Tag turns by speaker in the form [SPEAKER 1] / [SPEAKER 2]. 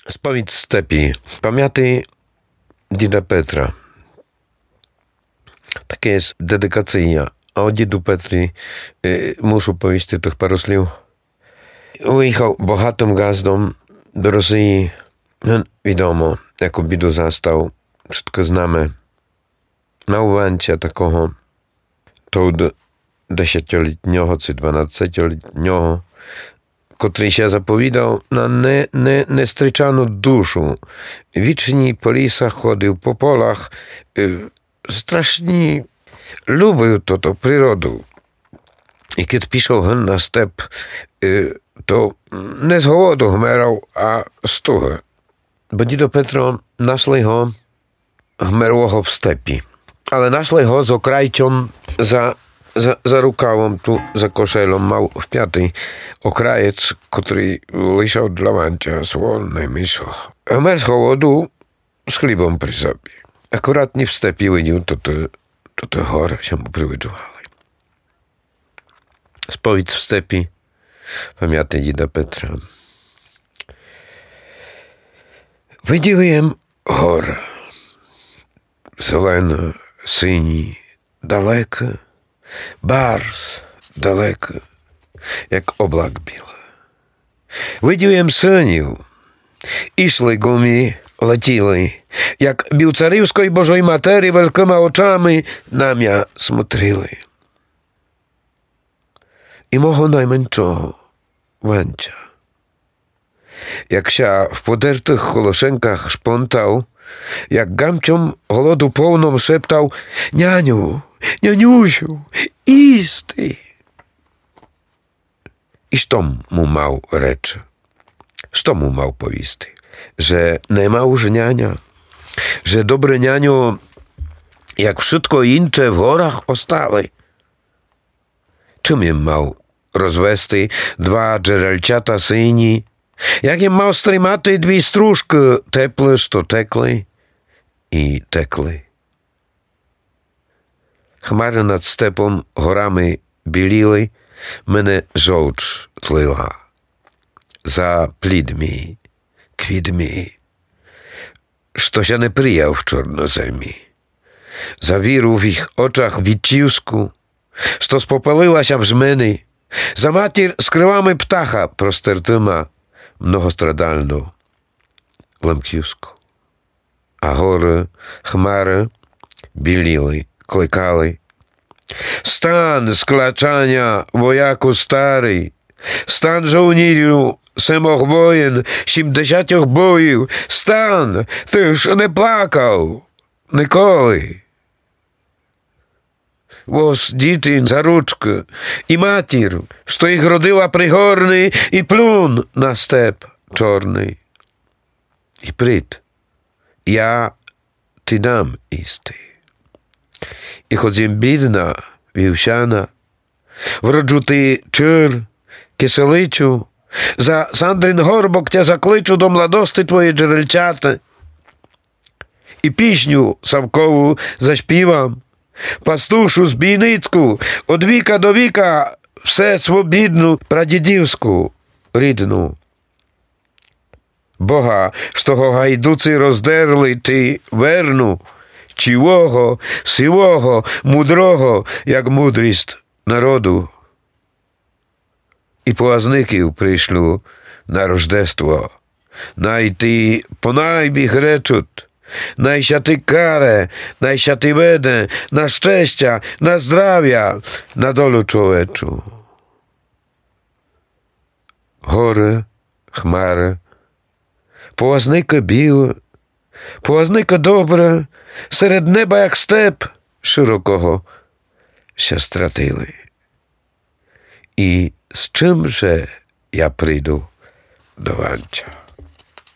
[SPEAKER 1] Сповідь степі. Пам'яти діда Петра. Таке jest dedykacyjna. A o dzidu Petry muszę powiedzieć tych paru słów. Ujechał bohatą gazdą do Rosji. Wiadomo, jaką biedę zastał. Wszystko znamy. Na uwęcie takiego to 10-letniego czy 12-letniego, który się zapowiadał na niestryczaną duszę. Wiecznie po lisach chodził, po polach. Strasznie lubił to przyrodę. I kiedy piszą na step, to nie z głodu chmerał, a z tuchy. Bo dzido Petro našli ho, chmerło ho w stepi. Ale našli ho z okrajcią za rukawą, tu za koszelą, mał w piatej okrajec, który leżał dla wancia słonne miso. Chmer z głodu z chlebą przy sobie. Akurat nie w stepie widział, to te chore się mu przywyczuwały. Spowiedź w stepi, pamiętny dzida Petra. Widziałem chore, zelene, syni, daleko, bardzo daleko, jak oblak biły. Widziałem syniów, išli gumi, lecieli, jak biłcarівської Божої Матері великими очами на м'я смотрили. І мого найменшого Ванча, як ся в подертих холошенках шпонтав, як гамчом голоду повном шептав: «Няню, нянюсю, істи!» І що му мав реч? Що mu mał powisty? Że nie ma już niania? Że dobre nianio, jak wszystko incze w horach ostali? Czym im mał rozwesty dwa dżerelciata syni? Jak im mał strymaty dwie stróżki teple, što tekli i tekli? Chmary nad stepą horami біліли, мене żołcz tliła. За плідьми, квідьми, що się не прияв в чорноземі, за віру в їх очах відчівську, що спопалилася в жмени, за матір з крилами птаха простертима многострадальну лемківську. А гори, хмари біліли, кликали: «Стан з клачання, вояку старий! Стан żołnierzu, семох воїн, 70 боїв! Стан, ти ж не плакав ніколи!» Вось діти за ручки, і матір, що їх родила пригорний, і плюн на степ чорний. І прийд, я ти дам істи. І хоч їм бідна, вівсяна, вроджу ти чир, киселичу, за Сандрин горбок тя закличу до младости твої джерельчата. І пісню Савкову заспівам, пастушу збійницьку, од віка до віка, все свобідну прадідівську рідну. Бога, з того гайдуці роздерли, ти верну, чивого, сивого, мудрого, як мудрість народу. І плазників прийшлю на рождество. Найти понайбіг речуть, найщати каре, найщати веде, на щастя, на здрав'я, на долю чоловічу. Гори, хмари, плазника біле, плазника добре, серед неба, як степ широкого, się stratili. I z czymże ja przyjdę do Wancia?